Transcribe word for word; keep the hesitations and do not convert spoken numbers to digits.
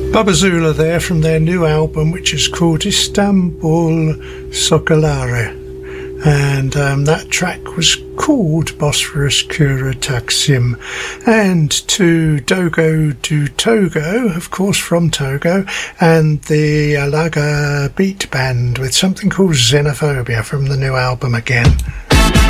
Babazula there from their new album, which is called Istanbul Sokolare, and um, that track was called Bosphorus Kura Taksim. And to Dogo do Togo, of course from Togo, and the Alaga Beat Band with something called Xenophobia from the new album again.